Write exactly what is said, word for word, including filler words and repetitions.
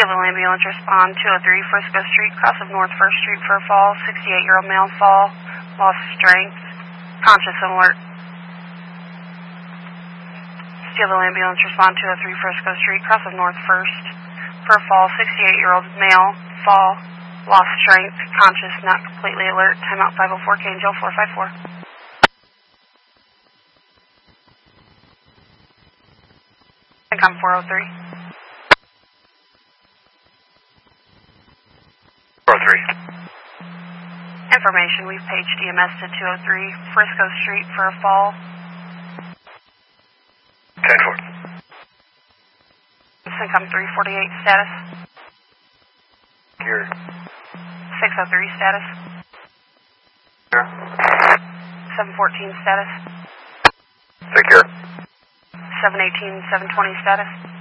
Cleveland ambulance respond two oh three Frisco Street, cross of North first Street for a fall, sixty-eight-year-old male fall, lost strength, conscious and alert. Cleveland ambulance respond two oh three Frisco Street, cross of North first for a fall, sixty-eight-year-old male fall, lost strength, conscious, not completely alert. Timeout five oh four, K and Joe four five four. Income four oh three. four oh three. Information, we've paged E M S to two oh three Frisco Street for a fall. ten four. Income three forty-eight status. Here. six oh three status. Here. seven fourteen status. Take care. seven eighteen, seven twenty status.